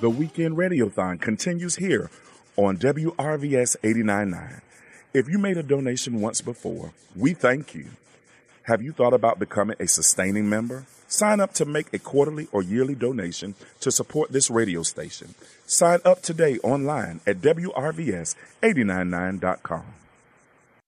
The Weekend Radiothon continues here on WRVS 89.9. If you made a donation once before, we thank you. Have you thought about becoming a sustaining member? Sign up to make a quarterly or yearly donation to support this radio station. Sign up today online at WRVS899.com.